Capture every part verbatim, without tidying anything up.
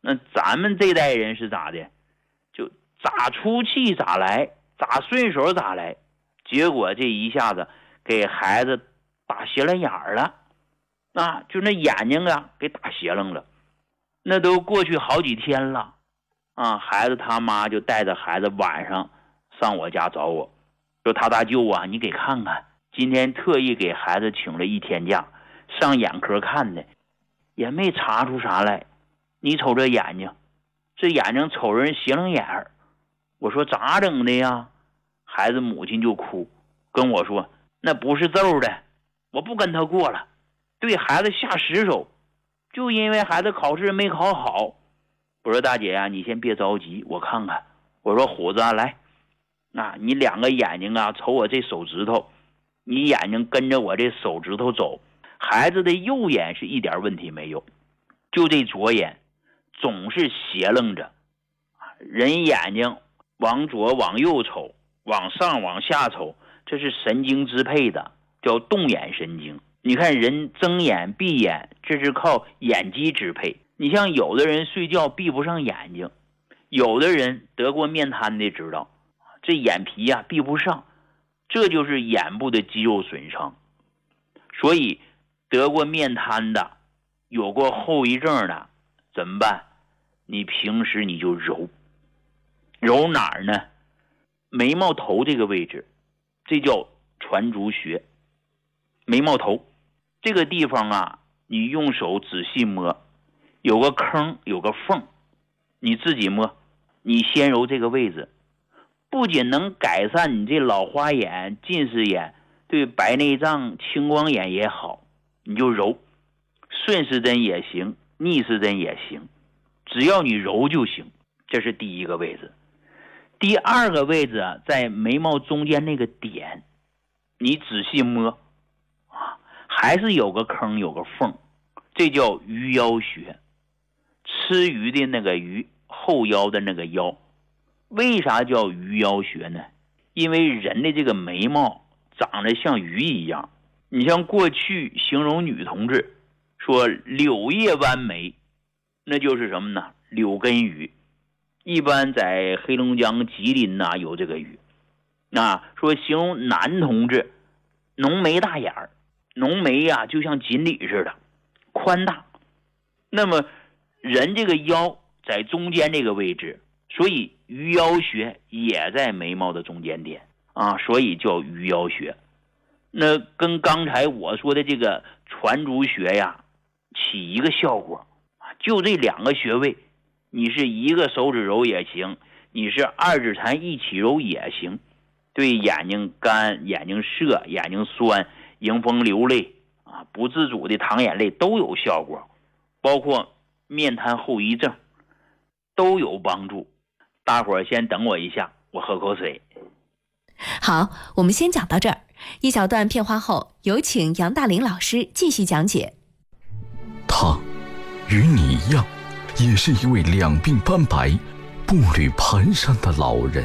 那咱们这代人是咋的？就咋出气咋来，咋顺手咋来，结果这一下子给孩子打斜了眼儿了，啊，就那眼睛啊给打斜楞了。那都过去好几天了，啊，孩子他妈就带着孩子晚上上我家找我，说他大舅啊，你给看看，今天特意给孩子请了一天假，上眼科看的，也没查出啥来。你瞅这眼睛，这眼睛瞅人斜楞眼儿。我说咋整的呀？孩子母亲就哭，跟我说那不是揍的，我不跟他过了，对孩子下死手，就因为孩子考试没考好。我说大姐呀、啊，你先别着急，我看看。我说虎子啊，来，啊，你两个眼睛啊瞅我这手指头，你眼睛跟着我这手指头走。孩子的右眼是一点问题没有，就这左眼总是斜楞着。人眼睛往左往右瞅，往上往下瞅，这是神经支配的，叫动眼神经。你看人睁眼闭眼，这是靠眼肌支配。你像有的人睡觉闭不上眼睛，有的人得过面瘫的知道，这眼皮呀、啊、闭不上，这就是眼部的肌肉损伤。所以得过面瘫的，有过后遗症的怎么办？你平时你就揉揉哪儿呢？眉毛头这个位置，这叫传足穴。眉毛头这个地方啊，你用手仔细摸，有个坑有个缝，你自己摸，你先揉这个位置，不仅能改善你这老花眼、近视眼，对白内障、青光眼也好，你就揉，顺时针也行，逆时针也行，只要你揉就行。这是第一个位置。第二个位置啊，在眉毛中间那个点，你仔细摸啊，还是有个坑有个缝，这叫鱼腰穴。吃鱼的那个鱼，后腰的那个腰。为啥叫鱼腰穴呢？因为人的这个眉毛长得像鱼一样。你像过去形容女同志说柳叶弯眉，那就是什么呢？柳根鱼。一般在黑龙江吉林呐、啊、有这个鱼。那说形容男同志浓眉大眼儿，浓眉呀、啊、就像锦鲤似的宽大。那么人这个腰在中间这个位置，所以鱼腰穴也在眉毛的中间点啊，所以叫鱼腰穴。那跟刚才我说的这个传足穴呀起一个效果，就这两个穴位，你是一个手指揉也行，你是二指禅一起揉也行，对眼睛干、眼睛涩、眼睛酸、迎风流泪啊、不自主的淌眼泪都有效果，包括面瘫后遗症都有帮助。大伙儿先等我一下，我喝口水。 好，我们先讲到这儿，一小段片花后，有请杨大林老师继续讲解。 他与你一样，也是一位两鬓斑白、步履蹒跚的老人。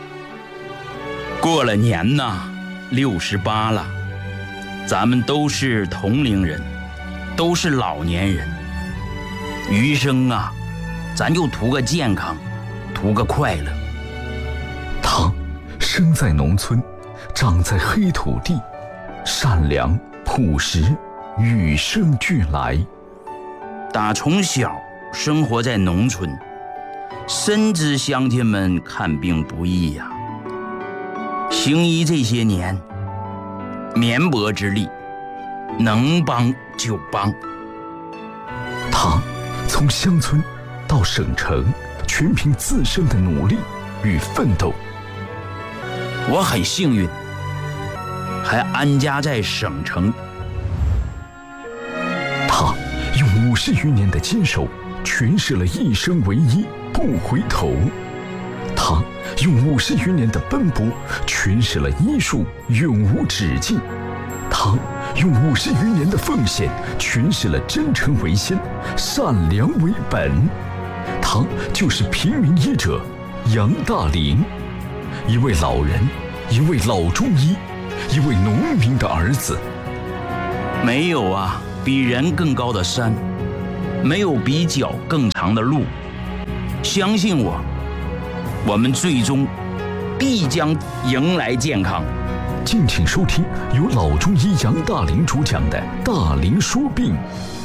过了年呐，六十八了，咱们都是同龄人，都是老年人。余生啊，咱就图个健康，图个快乐。 他生在农村，长在黑土地，善良朴实，与生俱来。 打从小生活在农村，深知乡亲们看病不易呀、啊。行医这些年，绵薄之力，能帮就帮。 他从乡村到省城，全凭自身的努力与奋斗。 我很幸运，还安家在省城。 他用五十余年的坚守，诠释了一生为一，不回头。他用五十余年的奔波，诠释了医术永无止境。他用五十余年的奉献，诠释了真诚为先，善良为本。他就是平民医者杨大林，一位老人，一位老中医，一位农民的儿子。 没有啊比人更高的山，没有比脚更长的路， 相信我，我们最终必将迎来健康。 敬请收听由老中医杨大林主讲的《大林说病》。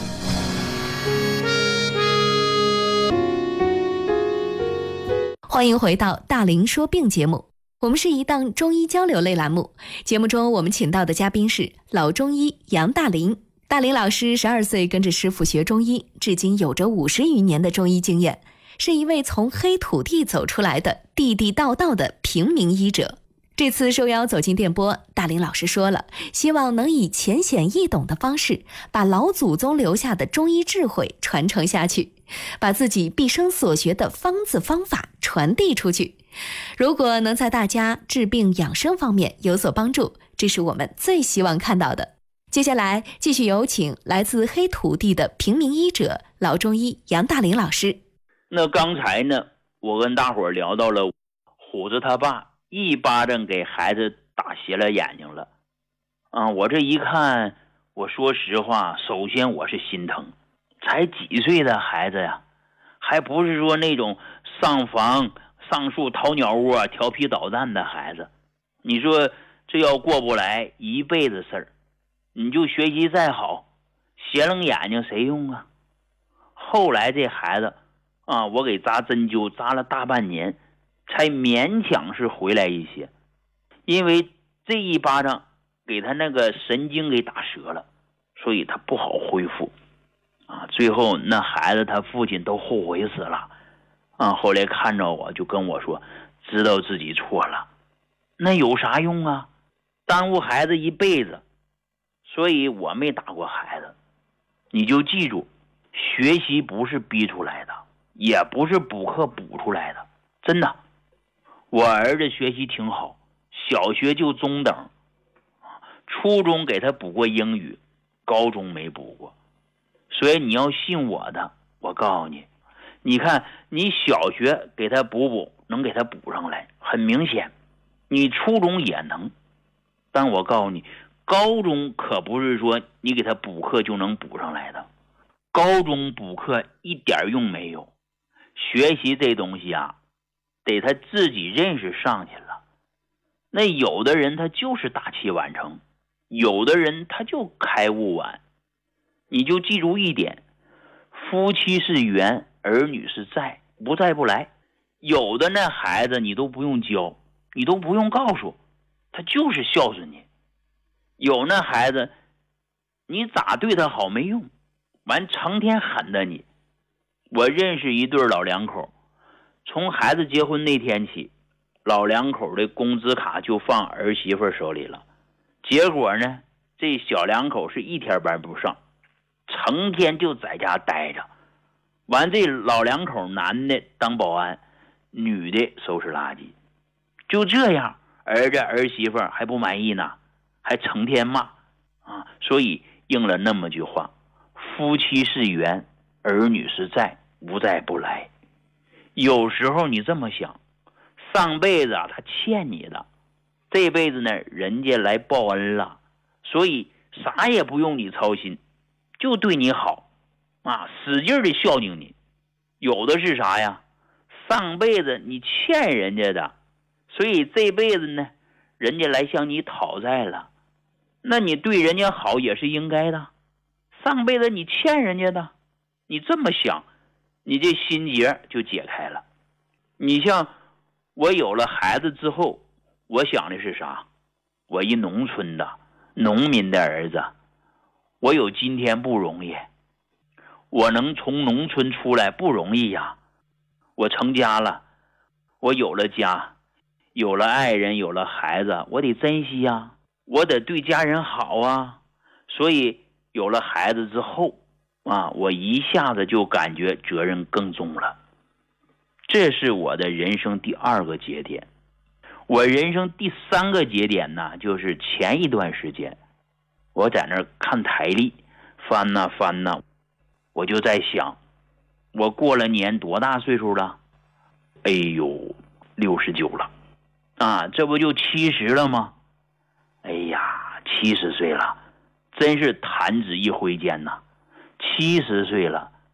欢迎回到《大林说病》节目，我们是一档中医交流类栏目。节目中我们请到的嘉宾是老中医杨大林。大林老师十二岁跟着师傅学中医，至今有着五十余年的中医经验，是一位从黑土地走出来的地地道道的平民医者。这次受邀走进电波，大林老师说了，希望能以浅显易懂的方式，把老祖宗留下的中医智慧传承下去，把自己毕生所学的方子方法传递出去。如果能在大家治病养生方面有所帮助，这是我们最希望看到的。接下来继续有请来自黑土地的平民医者老中医杨大林老师。 那刚才呢，我跟大伙儿聊到了虎子他爸一巴掌给孩子打斜了眼睛了。啊，我这一看，我说实话，首先我是心疼，才几岁的孩子呀，还不是说那种上房上树掏鸟窝调皮捣蛋的孩子。你说这要过不来一辈子事儿，你就学习再好，斜楞眼睛谁用啊？后来这孩子啊，我给扎针灸扎了大半年，才勉强是回来一些。因为这一巴掌给他那个神经给打折了，所以他不好恢复啊。最后那孩子他父亲都后悔死了啊。后来看着我就跟我说，知道自己错了，那有啥用啊？耽误孩子一辈子。所以我没打过孩子。你就记住，学习不是逼出来的，也不是补课补出来的，真的。我儿子学习挺好，小学就中等，初中给他补过英语，高中没补过。所以你要信我的，我告诉你，你看你小学给他补补，能给他补上来，很明显。你初中也能，但我告诉你，高中可不是说你给他补课就能补上来的，高中补课一点用没有。学习这东西啊，得他自己认识上去了。那有的人他就是大器晚成，有的人他就开悟晚。你就记住一点，夫妻是缘，儿女是债，不债不来。有的那孩子你都不用教，你都不用告诉，他就是孝顺你。有那孩子你咋对他好没用，完成天狠的你。我认识一对老两口，从孩子结婚那天起，老两口的工资卡就放儿媳妇手里了。结果呢，这小两口是一天班不上，成天就在家待着。完这老两口，男的当保安，女的收拾垃圾。就这样，儿子儿媳妇还不满意呢，还成天骂啊。所以应了那么句话，夫妻是缘，儿女是债，无债不来。有时候你这么想，上辈子啊他欠你的，这辈子呢人家来报恩了，所以啥也不用你操心，就对你好啊，使劲的孝敬你。有的是啥呀，上辈子你欠人家的，所以这辈子呢人家来向你讨债了，那你对人家好也是应该的。上辈子你欠人家的，你这么想，你这心结就解开了。你像我有了孩子之后，我想的是啥？我一农村的农民的儿子，我有今天不容易，我能从农村出来不容易呀。我成家了，我有了家，有了爱人，有了孩子，我得珍惜呀，我得对家人好啊。所以有了孩子之后啊，我一下子就感觉责任更重了。这是我的人生第二个节点。我人生第三个节点呢，就是前一段时间我在那儿看台历，翻呐翻呐，我就在想，我过了年多大岁数了？哎呦，六十九了啊，这不就七十了吗？哎呀，七十岁了，真是弹指一挥间呐，七十岁了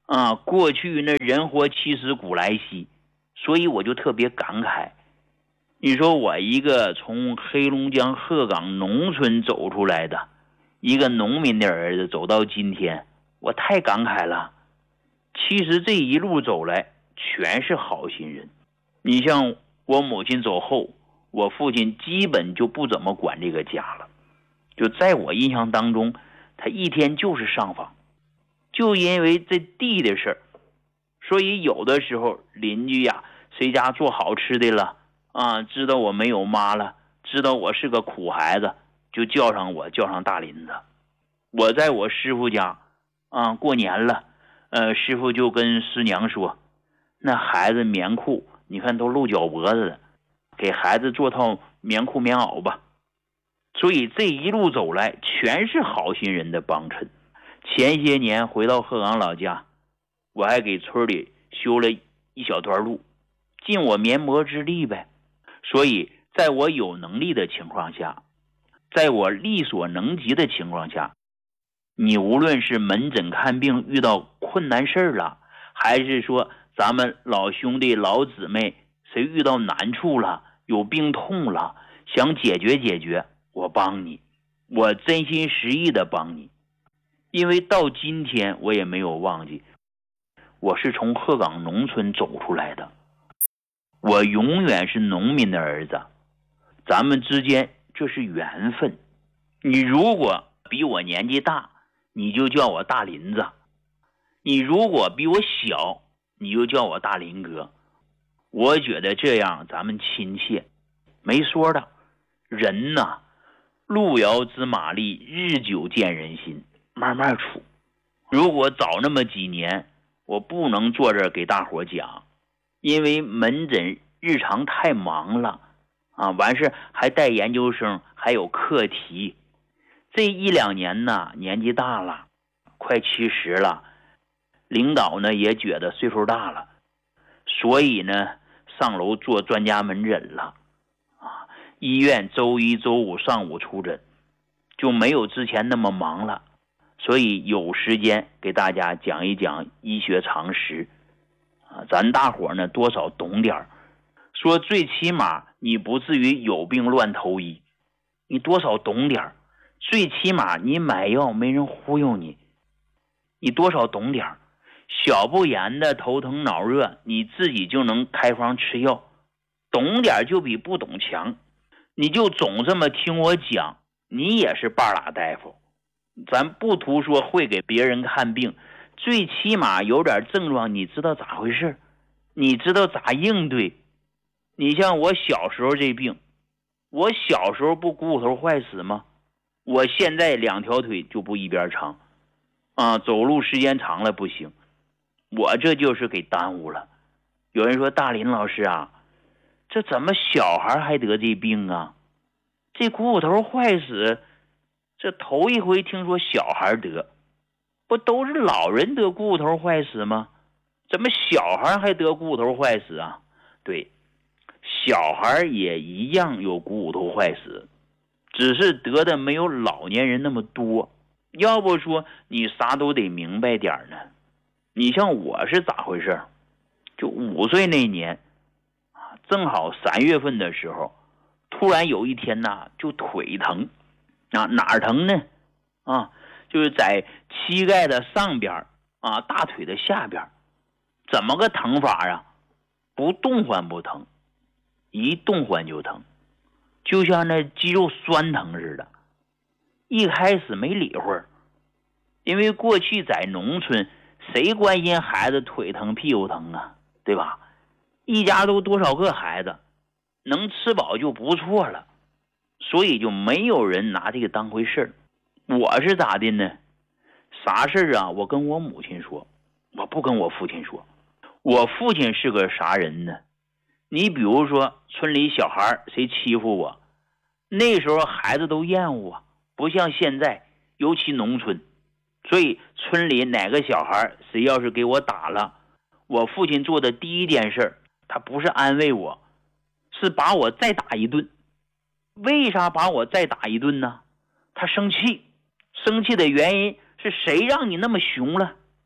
啊，过去那人活七十古来稀，所以我就特别感慨。你说我一个从黑龙江鹤岗农村走出来的一个农民的儿子，走到今天，我太感慨了。其实这一路走来全是好心人。你像我母亲走后，我父亲基本就不怎么管这个家了，就在我印象当中，他一天就是上访，就因为这地的事儿，所以有的时候邻居呀，谁家做好吃的了啊，知道我没有妈了，知道我是个苦孩子，就叫上我，叫上大林子。我在我师傅家啊过年了，呃，师傅就跟师娘说，那孩子棉裤你看都露脚脖子了，给孩子做套棉裤棉袄吧。所以这一路走来全是好心人的帮衬。前些年回到鹤岗老家，我还给村里修了一小段路，尽我绵薄之力呗。所以在我有能力的情况下，在我力所能及的情况下，你无论是门诊看病遇到困难事了，还是说咱们老兄弟老姊妹谁遇到难处了，有病痛了，想解决解决，我帮你，我真心实意的帮你。因为到今天我也没有忘记，我是从鹤岗农村走出来的，我永远是农民的儿子，咱们之间这是缘分。你如果比我年纪大，你就叫我大林子；你如果比我小，你就叫我大林哥。我觉得这样咱们亲切。没说的，人呐，路遥知马力，日久见人心，慢慢处。如果早那么几年，我不能坐这儿给大伙讲，因为门诊日常太忙了啊，完事还带研究生，还有课题。这一两年呢，年纪大了，快七十了，领导呢也觉得岁数大了，所以呢上楼做专家门诊了啊。医院周一周五上午出诊，就没有之前那么忙了，所以有时间给大家讲一讲医学常识啊，咱大伙呢多少懂点儿，说最起码你不至于有病乱投医，你多少懂点儿，最起码你买药没人忽悠你，你多少懂点儿，小不言的头疼脑热你自己就能开方吃药，懂点就比不懂强。你就总这么听我讲，你也是半拉大夫。咱不图说会给别人看病，最起码有点症状你知道咋回事，你知道咋应对。你像我小时候这病，我小时候不股骨头坏死吗？我现在两条腿就不一边长啊，走路时间长了不行，我这就是给耽误了。有人说大林老师啊，这怎么小孩还得这病啊？这股骨头坏死，这头一回听说小孩得，不都是老人得股骨头坏死吗？怎么小孩还得股骨头坏死啊？对，小孩也一样有股骨头坏死，只是得的没有老年人那么多。要不说你啥都得明白点呢。你像我是咋回事？就五岁那年正好三月份的时候，突然有一天呢就腿疼啊，哪儿疼呢？啊，就是在膝盖的上边啊，大腿的下边。怎么个疼法啊？不动唤不疼，一动唤就疼，就像那肌肉酸疼似的。一开始没理会，因为过去在农村谁关心孩子腿疼屁股疼啊，对吧？一家都多少个孩子，能吃饱就不错了，所以就没有人拿这个当回事。我是咋的呢？啥事啊我跟我母亲说，我不跟我父亲说。我父亲是个啥人呢？你比如说村里小孩谁欺负我，那时候孩子都厌恶我，不像现在，尤其农村，所以村里哪个小孩谁要是给我打了，我父亲做的第一件事，他不是安慰我，是把我再打一顿。为啥把我再打一顿呢？他生气，生气的原因是谁让你那么凶了？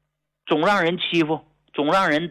总让人欺负，总让人